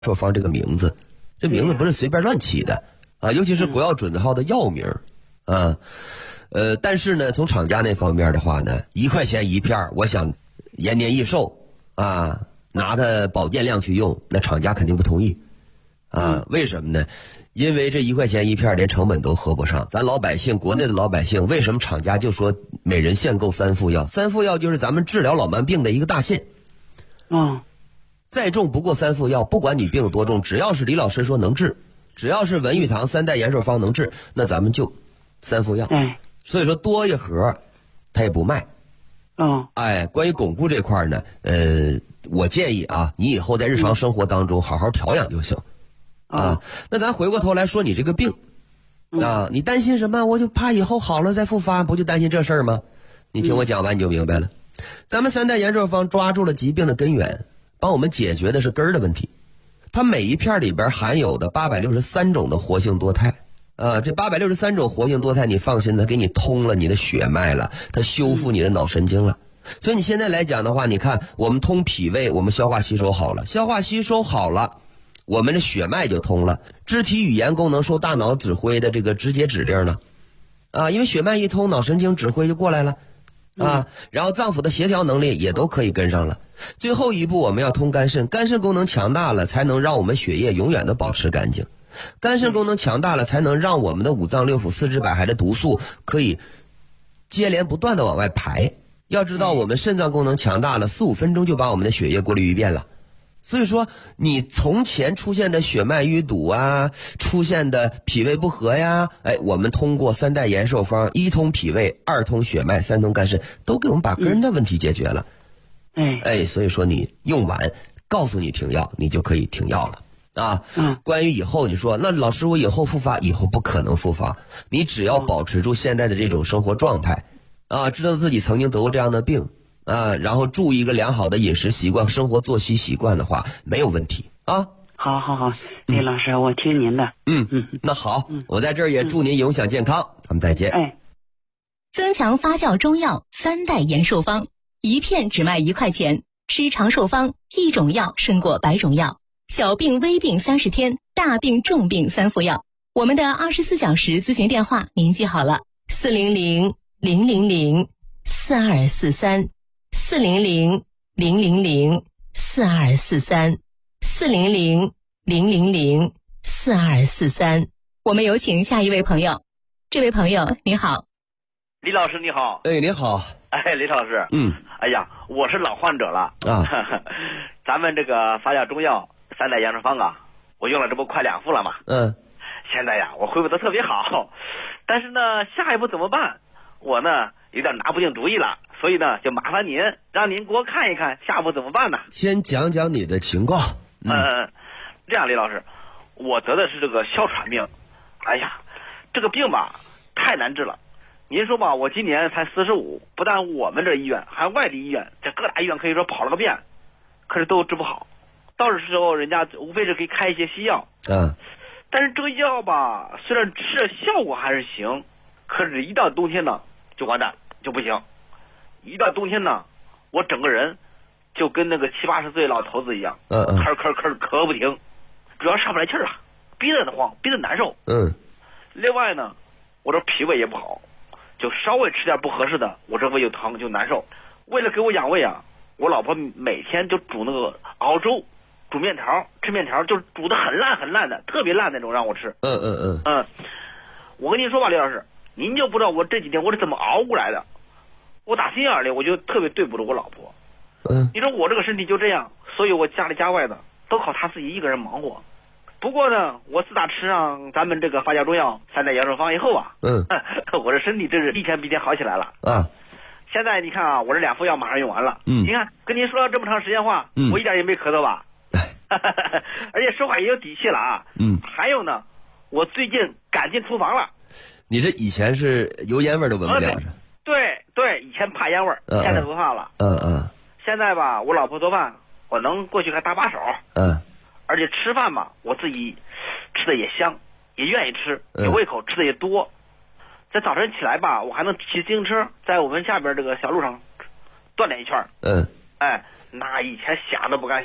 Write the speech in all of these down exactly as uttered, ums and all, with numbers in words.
说方这个名字，这名字不是随便乱起的啊，尤其是国药准字号的药名啊。呃，但是呢，从厂家那方面的话呢，一块钱一片，我想延年益寿啊，拿它保健量去用，那厂家肯定不同意啊。为什么呢？因为这一块钱一片连成本都合不上，咱老百姓，国内的老百姓，为什么厂家就说每人限购三副药？三副药就是咱们治疗老慢病的一个大限。 嗯。 再重不过三副药，不管你病有多重，只要是李老师说能治，只要是文玉堂三代延寿方能治，那咱们就三副药。 哎， 所以说多一盒，他也不卖。 嗯。 哎，关于巩固这块呢，呃，我建议啊，你以后在日常生活当中好好调养就行。啊，那咱回过头来说你这个病，啊，你担心什么？我就怕以后好了再复发，不就担心这事儿吗？你听我讲完你就明白了。咱们三代延寿方抓住了疾病的根源，帮我们解决的是根儿的问题。它每一片里边含有的八百六十三种的活性多肽，啊，这八百六十三种活性多肽，你放心，它给你通了你的血脉了，它修复你的脑神经了。所以你现在来讲的话，你看我们通脾胃，我们消化吸收好了，消化吸收好了，我们的血脉就通了，肢体语言功能受大脑指挥的这个直接指令了，啊，因为血脉一通，脑神经指挥就过来了。啊，然后脏腑的协调能力也都可以跟上了。最后一步我们要通肝肾，肝肾功能强大了，才能让我们血液永远的保持干净。肝肾功能强大了，才能让我们的五脏六腑四肢百骸的毒素可以接连不断的往外排。要知道我们肾脏功能强大了，四五分钟就把我们的血液过滤一遍了。所以说你从前出现的血脉淤堵啊，出现的脾胃不和呀，哎，我们通过三代延寿方，一通脾胃，二通血脉，三通肝肾，都给我们把根的问题解决了。 嗯、 哎，所以说你用完告诉你停药，你就可以停药了啊。 嗯， 关于以后你说那老师我以后复发，以后不可能复发，你只要保持住现在的这种生活状态啊，知道自己曾经得过这样的病啊，然后注意一个良好的饮食习惯、生活作息习惯的话，没有问题啊。 好好好，李老师，我听您的。 嗯嗯，那好，嗯、我在这儿也祝您永享健康，嗯、咱们再见。 哎， 增强发酵中药三代延寿方，一片只卖一块钱，吃长寿方，一种药胜过百种药。小病微病三十天，大病重病三副药。我们的二十四小时咨询电话您记好了：四零零零零零四二四三。四零零零零零四二四三，四零零零零零四二四三。我们有请下一位朋友。这位朋友你好。 李老师你好。 哎，你好。 哎，李老师。 嗯。 哎呀，我是老患者了啊。 咱们这个发酵中药三代延寿方啊，我用了这不快两副了嘛。 嗯。 现在呀，我恢复得特别好，但是呢，下一步怎么办？我呢有点拿不定主意了。所以呢，就麻烦您，让您给我看一看下一步怎么办呢？ 先讲讲你的情况。 嗯，呃、这样，李老师，我得的是这个哮喘病。哎呀，这个病吧太难治了。您说吧，我今年才四十五，不但我们这医院，还外地医院，这各大医院可以说跑了个遍，可是都治不好。到时候人家无非是给开一些西药。 嗯。 但是这个药吧，虽然吃的效果还是行，可是一到冬天呢，就完蛋，就不行。一到冬天呢，我整个人就跟那个七八十岁老头子一样， 嗯嗯， 咳咳咳咳不停，主要上不来气儿啊，鼻子得慌，鼻子难受。 嗯。 另外呢，我这脾胃也不好，就稍微吃点不合适的，我这胃就疼就难受。为了给我养胃啊，我老婆每天就煮那个熬粥，煮面条，吃面条，就是煮的很烂很烂的，特别烂那种让我吃。 嗯嗯嗯。 嗯，我跟您说吧，李老师，您就不知道我这几天我是怎么熬过来的。我打心眼里我就特别对不住我老婆。 嗯， 你说我这个身体就这样，所以我家里家外的都靠她自己一个人忙活。不过呢，我自打吃上咱们这个发酵中药三代延寿方以后啊， 嗯， 我这身体真是一天比一天好起来了啊。 现在你看啊，我这两副药马上用完了。 嗯， 你看跟您说了这么长时间话， 嗯， 我一点也没咳嗽吧？而且说话也有底气了啊。 嗯， 还有呢，我最近赶进厨房了。 你这以前是油烟味都闻不了是？ 对对，以前怕烟味儿， 嗯、 现在不怕了。 嗯嗯。 现在吧，我老婆做饭，我能过去还搭把手。 嗯。 而且吃饭吧，我自己吃的也香，也愿意吃，有胃口，吃的也多。在早晨起来吧，我还能骑自行车在我们下边这个小路上锻炼一圈。 嗯。 哎，那以前想都不敢想。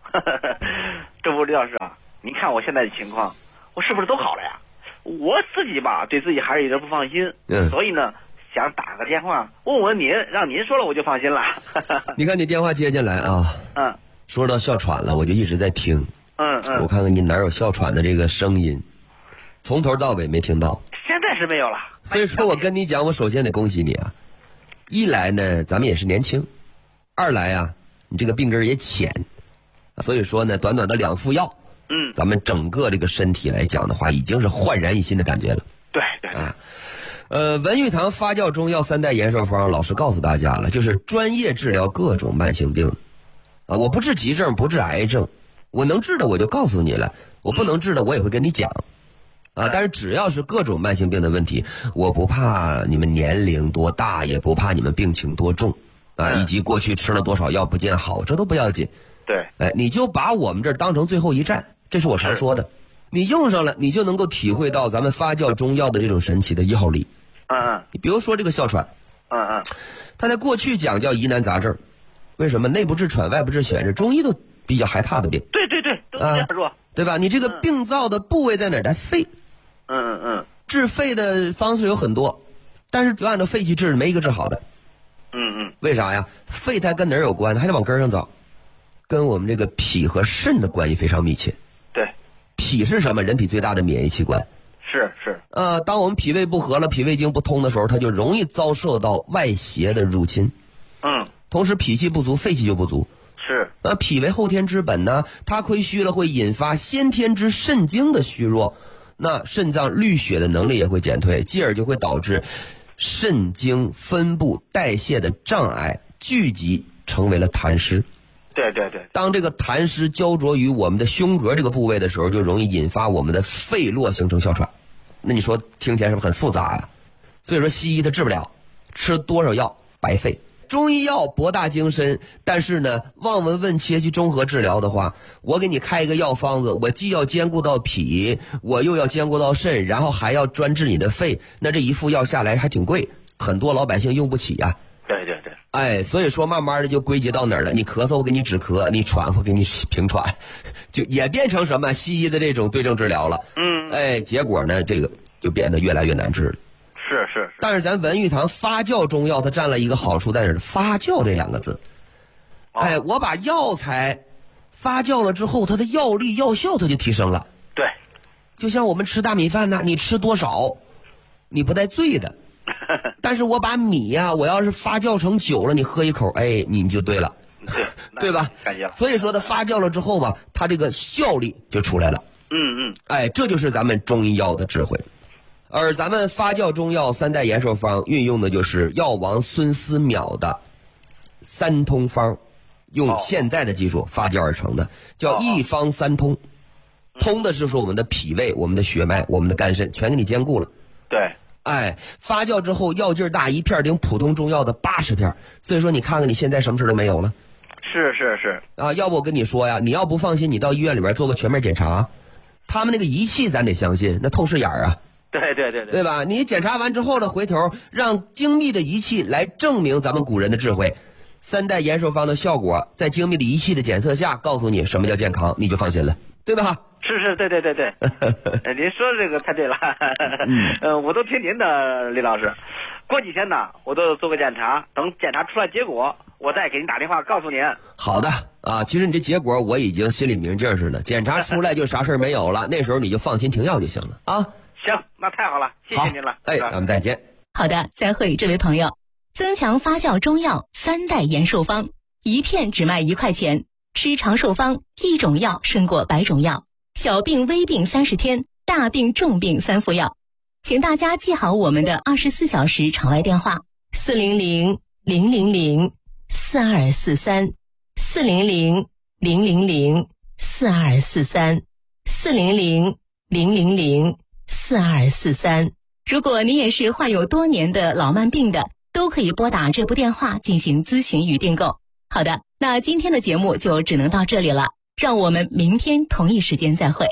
这不，李老师啊，您看我现在的情况，我是不是都好了呀？我自己吧，对自己还是有点不放心， 嗯， 所以呢，想打个电话问问您，让您说了我就放心了。 你看你电话接进来啊， 嗯， 说到哮喘了，我就一直在听， 嗯嗯， 我看看你哪有哮喘的这个声音，从头到尾没听到。 现在是没有了。 所以说我跟你讲，我首先得恭喜你啊，一来呢，咱们也是年轻；二来啊，你这个病根也浅，所以说呢，短短的两副药， 嗯， 咱们整个这个身体来讲的话，已经是焕然一新的感觉了。 对对啊，呃，文玉堂发酵中药三代延寿方，老师告诉大家了，就是专业治疗各种慢性病啊，我不治急症，不治癌症，我能治的我就告诉你了，我不能治的我也会跟你讲。啊，但是只要是各种慢性病的问题，我不怕你们年龄多大，也不怕你们病情多重，啊，以及过去吃了多少药不见好，这都不要紧。 对， 哎，你就把我们这儿当成最后一站，这是我常说的。你用上了，你就能够体会到咱们发酵中药的这种神奇的药力。 嗯嗯， 你比如说这个哮喘， 嗯嗯， 它在过去讲叫疑难杂症，为什么内部治喘，外部治癣，是中医都比较害怕的病。 对对对，都是这样说， 对吧？你这个病灶的部位在哪儿？在肺。 嗯嗯嗯， 治肺的方式有很多，但是就按照肺去治，没一个治好的。 嗯嗯， 为啥呀？肺它跟哪儿有关呢？还得往根上找，跟我们这个脾和肾的关系非常密切。 对， 脾是什么？人体最大的免疫器官。 是是。 呃，当我们脾胃不和了，脾胃经不通的时候，它就容易遭受到外邪的入侵。 嗯。 同时，脾气不足，肺气就不足。 是。 那脾为后天之本呢，它亏虚了会引发先天之肾经的虚弱。那肾脏滤血的能力也会减退，继而就会导致肾经分布代谢的障碍聚集，成为了痰湿。 对对对， 当这个痰湿焦灼于我们的胸膈这个部位的时候，就容易引发我们的肺络形成哮喘。那你说听起来是不是很复杂呀？所以说西医它治不了，吃多少药白费。中医药博大精深，但是呢，望闻问切去综合治疗的话，我给你开一个药方子，我既要兼顾到脾，我又要兼顾到肾，然后还要专治你的肺，那这一副药下来还挺贵，很多老百姓用不起啊。 对对对， 哎，所以说慢慢的就归结到哪儿了？你咳嗽我给你止咳，你喘我给你平喘，就也变成什么西医的这种对症治疗了。 嗯， 哎，结果呢，这个就变得越来越难治了。 是是是， 但是咱文玉堂发酵中药它占了一个好处在哪儿？发酵这两个字。 哦、 哎，我把药材发酵了之后，它的药力药效它就提升了。 对， 就像我们吃大米饭呐，你吃多少你不带醉的。但是我把米呀、啊，我要是发酵成酒了，你喝一口，哎，你就对了， 对对吧？ 感觉了。 所以说它发酵了之后吧，它这个效力就出来了。 嗯嗯， 哎，这就是咱们中医药的智慧。而咱们发酵中药三代延寿方运用的就是药王孙思邈的三通方，用现代的技术发酵而成的，叫一方三通。通的就是我们的脾胃、我们的血脉、我们的肝肾，全给你兼顾了。 对。 哎，发酵之后药劲儿大，一片顶普通中药的八十片，所以说你看看你现在什么事都没有了。 是是是啊，要不我跟你说呀，你要不放心，你到医院里边做个全面检查，他们那个仪器咱得相信，那透视眼儿啊。 对对对对， 对吧？你检查完之后呢，回头让精密的仪器来证明咱们古人的智慧，三代延寿方的效果，在精密的仪器的检测下，告诉你什么叫健康，你就放心了，对吧？ 是是，对对对对，呃、您说这个太对了，嗯、呃，我都听您的，李老师。过几天呢，我都做个检查，等检查出来结果，我再给您打电话告诉您。 好的啊，其实你这结果我已经心里明镜似的，检查出来就啥事没有了，那时候你就放心停药就行了啊。 行，那太好了，谢谢您了。 哎，咱们再见。 好的，再会，这位朋友。增强发酵中药三代延寿方，一片只卖一块钱，吃长寿方，一种药胜过百种药。小病微病三十天，大病重病三副药。请大家记好我们的二十四小时场外电话：四零零零零零四二四三，四零零零零零四二四三，四零零零零零。四二四三，如果你也是患有多年的老慢病的，都可以拨打这部电话进行咨询与订购。好的，那今天的节目就只能到这里了，让我们明天同一时间再会。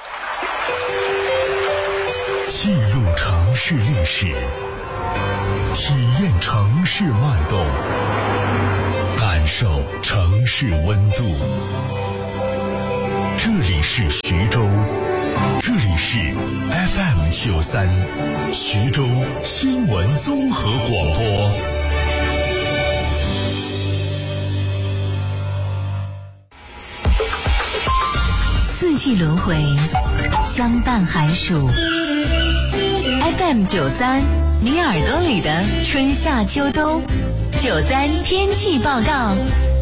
记录城市历史，体验城市脉动，感受城市温度。 这里是徐州，这里是 F M 九三徐州新闻综合广播。 四季轮回，相伴寒暑。F M 九三，你耳朵里的春夏秋冬。九三天气报告。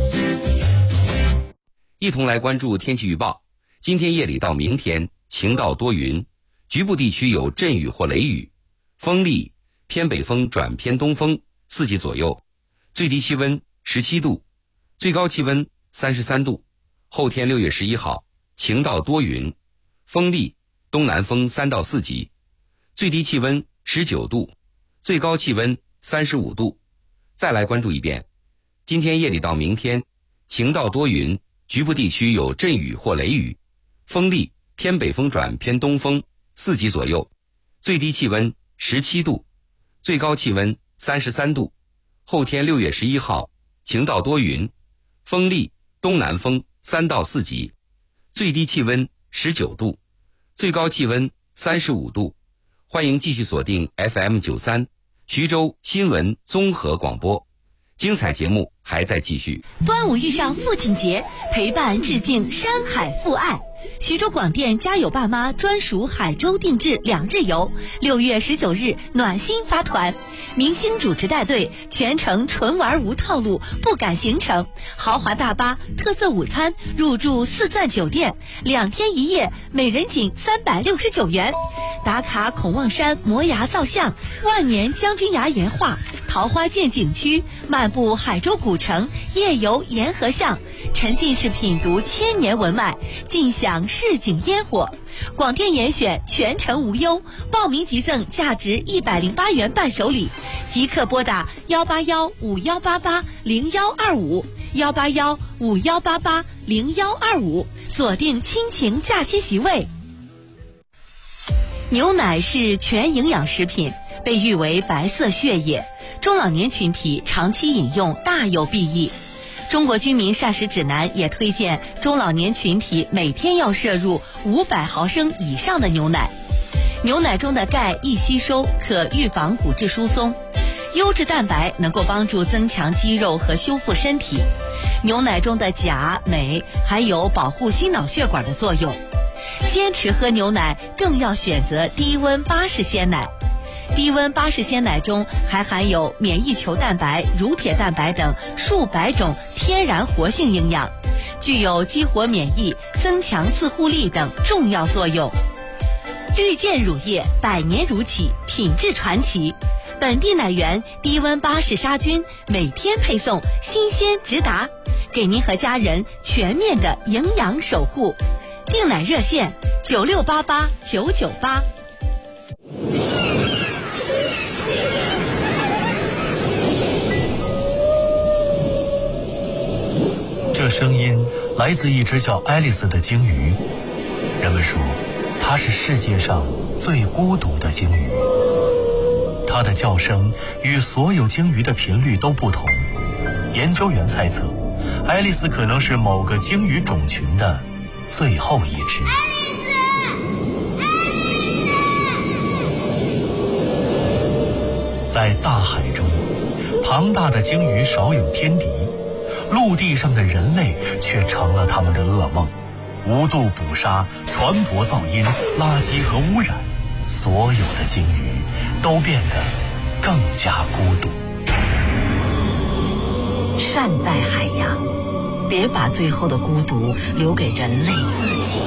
一同来关注天气预报。今天夜里到明天晴到多云，局部地区有阵雨或雷雨，风力偏北风转偏东风，四级左右，最低气温十七度，最高气温三十三度。后天六月十一号晴到多云，风力东南风三到四级，最低气温十九度，最高气温三十五度。再来关注一遍，今天夜里到明天晴到多云，局部地区有阵雨或雷雨，风力偏北风转偏东风，四级左右，最低气温十七度，最高气温三十三度。后天六月十一号晴到多云，风力东南风三到四级，最低气温十九度，最高气温三十五度。欢迎继续锁定 F M 九三徐州新闻综合广播，精彩节目还在继续。 端午遇上父亲节，陪伴致敬山海父爱。徐州广电家有爸妈专属海州定制两日游，六月十九日暖心发团，明星主持带队，全程纯玩无套路，不赶行程，豪华大巴、特色午餐，入住四钻酒店，两天一夜，每人仅三百六十九元。打卡孔望山摩崖造像、万年将军崖岩画、桃花涧景区，漫步海州古城，夜游沿河巷，沉浸式品读千年文脉，尽享市井烟火。广电严选，全程无忧，报名即赠价值一百零八元伴手礼，即刻拨打幺八幺五幺八八零幺二五幺八幺五幺八八零幺二五，锁定亲情假期席位。牛奶是全营养食品，被誉为白色血液，中老年群体长期饮用大有裨益。中国居民膳食指南也推荐中老年群体每天要摄入五百毫升以上的牛奶。牛奶中的钙易吸收，可预防骨质疏松；优质蛋白能够帮助增强肌肉和修复身体。牛奶中的钾、镁还有保护心脑血管的作用。坚持喝牛奶更要选择低温巴氏鲜奶。低温巴氏鲜奶中还含有免疫球蛋白、乳铁蛋白等数百种天然活性营养，具有激活免疫、增强自护力等重要作用。绿箭乳业百年如企，品质传奇，本地奶源低温巴氏杀菌，每天配送，新鲜直达，给您和家人全面的营养守护。订奶热线九六八八九九八。 这声音来自一只叫爱丽丝的鲸鱼，人们说它是世界上最孤独的鲸鱼。它的叫声与所有鲸鱼的频率都不同，研究员猜测，爱丽丝可能是某个鲸鱼种群的最后一只。在大海中，庞大的鲸鱼少有天敌，陆地上的人类却成了他们的噩梦。无度捕杀、船舶噪音、垃圾和污染，所有的鲸鱼都变得更加孤独。 善待海洋，别把最后的孤独留给人类自己。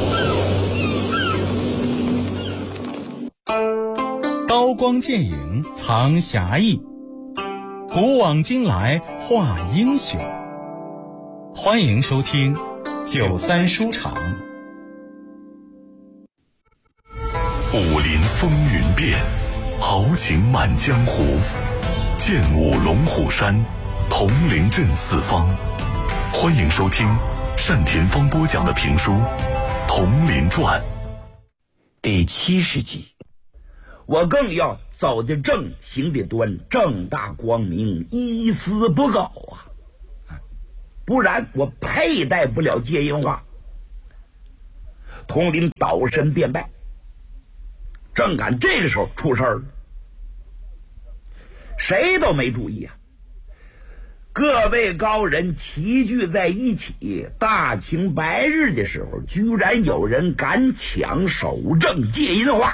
刀光剑影藏侠义，古往今来画英雄。欢迎收听九三书场。 武林风云变，豪情满江湖，剑舞龙虎山，铜陵镇四方。欢迎收听单田芳播讲的评书《铜陵传》 第七十集。我更要走得正，行得端，正大光明，一丝不苟啊！不然我佩戴不了接应花。 统领倒身便拜。正赶这个时候出事儿了，谁都没注意啊。各位高人齐聚在一起，大清白日的时候，居然有人敢抢守正借银花。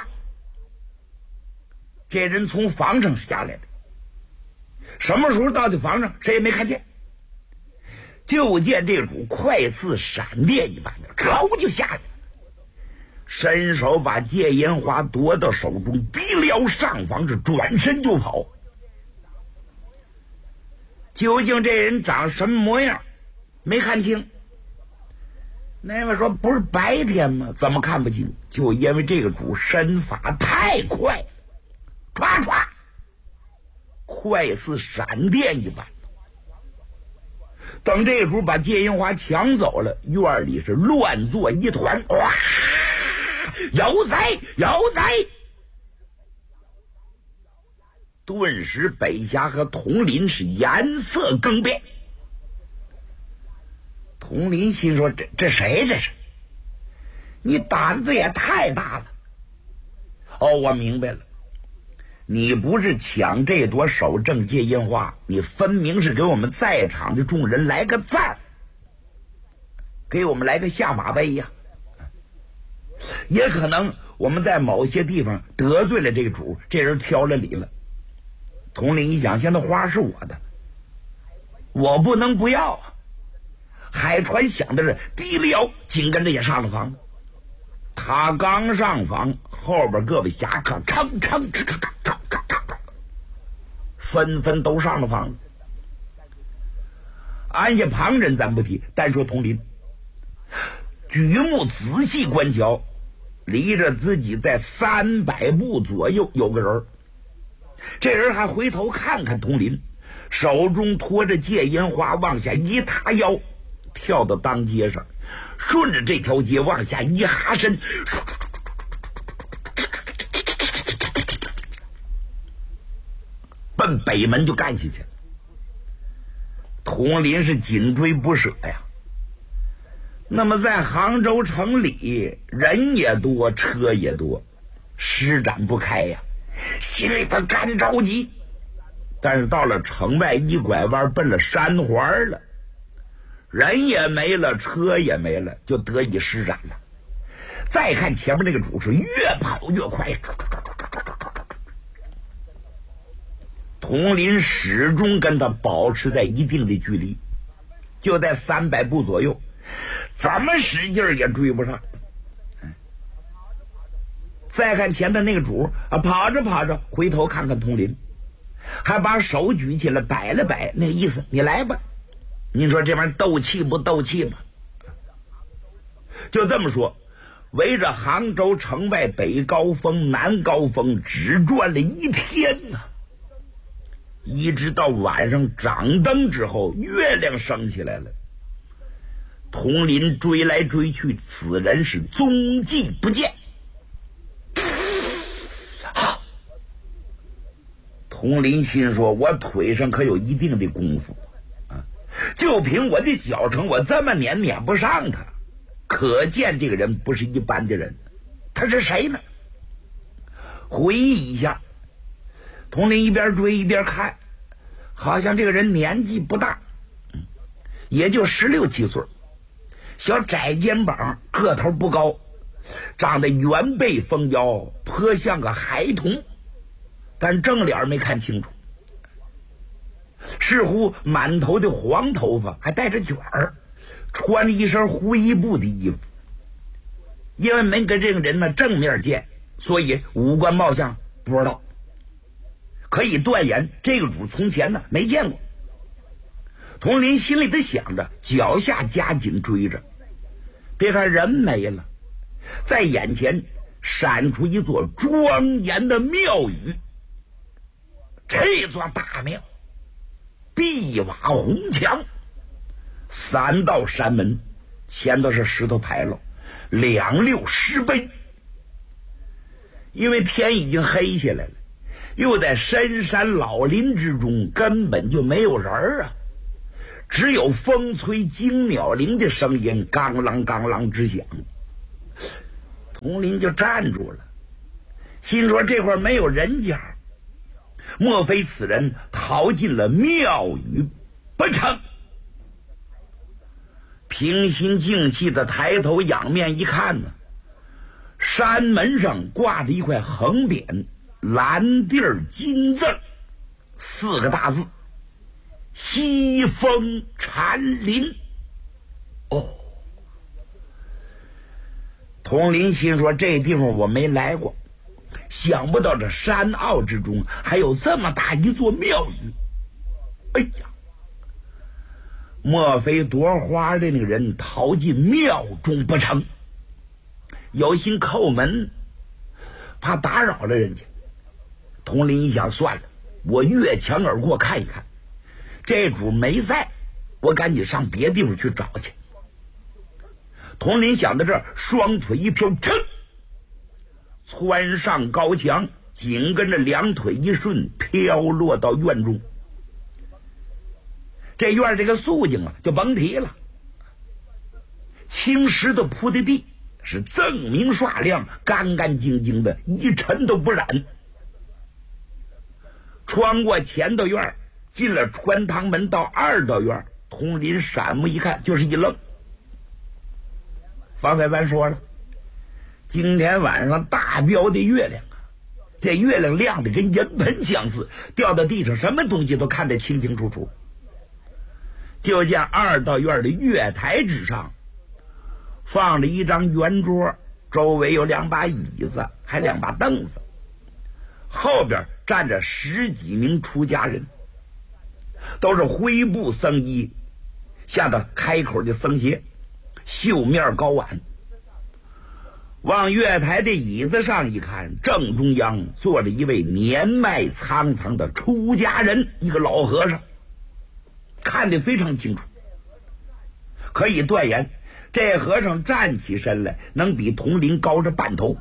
这人从房上下来的，什么时候到的房上，谁也没看见。就见这主快似闪电一般的，嗖就下来了，伸手把借银花夺到手中，提撩上房，是转身就跑。究竟这人长什么模样，没看清。那位说不是白天吗？怎么看不清？就因为这个主身法太快，唰唰，快似闪电一般。等这个主把借银花抢走了，院里是乱作一团，哇！有贼，有贼！顿时北峡和统领是颜色更变。统领心说：“这这谁这是？你胆子也太大了！”哦，我明白了，你不是抢这朵守正借银花，你分明是给我们在场的众人来个赞，给我们来个下马威呀！也可能我们在某些地方得罪了这个主，这人挑了理了。统领一想，现在花是我的，我不能不要啊！海川想的是低了腰，紧跟着也上了房。他刚上房，后边各位侠客嘡嘡嘡嘡嘡嘡嘡，纷纷都上了房。按下旁人咱不提，单说统领，举目仔细观瞧，离着自己在三百步左右有个人，这人还回头看看统领，手中托着借银花，往下一塌腰，跳到当街上，顺着这条街往下一哈身，奔北门就干下去了。统领是紧追不舍呀。那么在杭州城里，人也多，车也多，施展不开呀，心里边干着急。但是到了城外一拐弯，奔了山环了，人也没了，车也没了，就得以施展了。再看前面那个主是越跑越快，统领始终跟他保持在一定的距离，就在三百步左右，怎么使劲也追不上。再看前的那个主啊，跑着跑着回头看看统领，还把手举起来摆了摆，那意思你来吧。您说这玩意儿斗气不斗气吧？就这么说，围着杭州城外北高峰南高峰只转了一天呢、啊，一直到晚上掌灯之后，月亮升起来了。统领追来追去，此人是踪迹不见。啊！统领心说：“我腿上可有一定的功夫啊，就凭我的脚程，我这么撵撵不上他。可见这个人不是一般的人。他是谁呢？”回忆一下，统领一边追一边看，好像这个人年纪不大，也就十六七岁。小窄肩膀，个头不高，长得圆背丰腰，颇像个孩童，但正脸没看清楚，似乎满头的黄头发，还带着卷儿，穿了一身胡衣布的衣服。因为没跟这个人呢正面见，所以五官貌相不知道，可以断言这个主从前呢没见过。统领心里头想着，脚下加紧追着。别看人没了，在眼前闪出一座庄严的庙宇。这座大庙碧瓦红墙，三道山门，前头是石头牌楼，两溜石碑。因为天已经黑下来了，又在深山老林之中，根本就没有人啊，只有风吹惊鸟鸣的声音，刚啷刚啷直响。 佟林就站住了，心说这会儿没有人家，莫非此人逃进了庙宇不成？平心静气的抬头仰面一看呢，山门上挂着一块横匾，蓝地儿金字，四个大字：西风禅林。哦，佟林心说这地方我没来过，想不到这山坳之中还有这么大一座庙宇。哎呀，莫非夺花的那个人逃进庙中不成？有心叩门，怕打扰了人家。佟林一想，算了，我越墙而过看一看，这主没在，我赶紧上别地方去找去。佟林想到这儿，双腿一飘，噌，窜上高墙，紧跟着两腿一顺，飘落到院中。这院这个肃静啊，就甭提了，青石头铺的地是锃明刷亮，干干净净的，一尘都不染。穿过前头院，进了穿堂门，到二道院，佟林闪目一看，就是一愣。方才咱说了，今天晚上大标的月亮啊，这月亮亮的跟银盆相似，掉到地上什么东西都看得清清楚楚。就见二道院的月台之上放着一张圆桌，周围有两把椅子，还两把凳子，后边站着十几名出家人，都是灰布僧衣，下到开口的僧鞋，绣面高碗。往月台的椅子上一看，正中央坐着一位年迈苍苍的出家人，一个老和尚，看得非常清楚，可以断言这和尚站起身来能比佟林高着半头，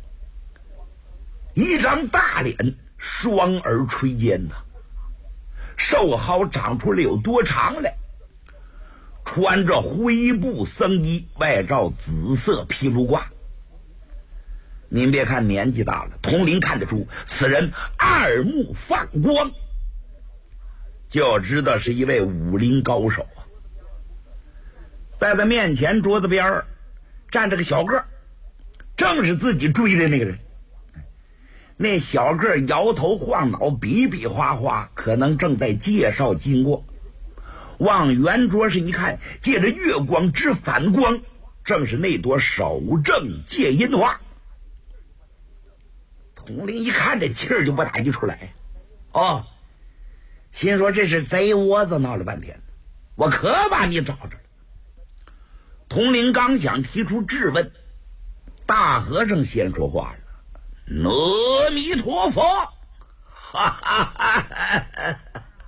一张大脸，双耳垂肩呐，瘦蒿长出来有多长来，穿着灰布僧衣，外罩紫色披卢褂。您别看年纪大了，佟林看得出此人二目放光，就知道是一位武林高手啊。在他面前桌子边站着个小个，正是自己追的那个人。那小个摇头晃脑，比比划划，可能正在介绍经过。往圆桌上一看，借着月光之反光，正是那朵守正戒阴花。佟林一看这气儿就不打一处来，哦，心说这是贼窝子，闹了半天，我可把你找着了。佟林刚想提出质问，大和尚先说话了：“阿弥陀佛！”哈哈哈哈，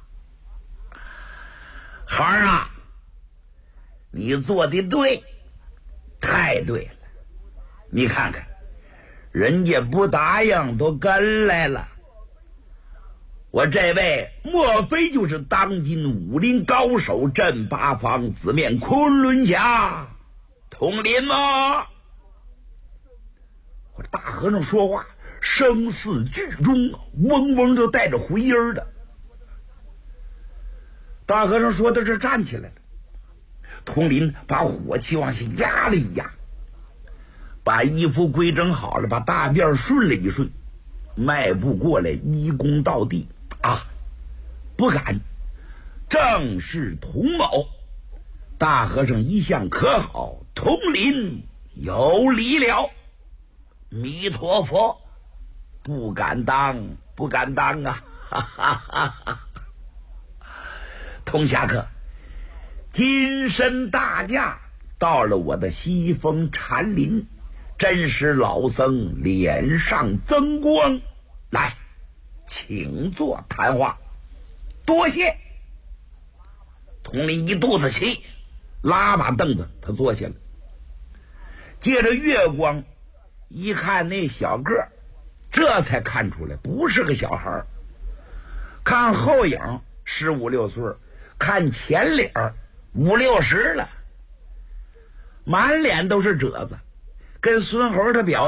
孩儿啊，你做的对，太对了。你看看，人家不答应都跟来了。我这位莫非就是当今武林高手镇八方紫面昆仑侠佟林吗？我大和尚说话声似巨钟，嗡嗡就带着回音的。大和尚说到这站起来了，佟林把火气往下压了一压，把衣服归整好了，把大辫顺了一顺，迈步过来，一躬到地。啊，不敢，正是佟某。大和尚一向可好，佟林有礼了。弥陀佛，不敢当，不敢当啊！哈哈哈哈。佟侠客，金身大驾到了我的西风禅林，真是老僧脸上增光。来，请坐谈话。多谢。佟林一肚子气，拉把凳子他坐下了。借着月光一看那小个儿，这才看出来不是个小孩。看后影十五六岁，看前脸五六十了，满脸都是褶子， 跟孙猴他表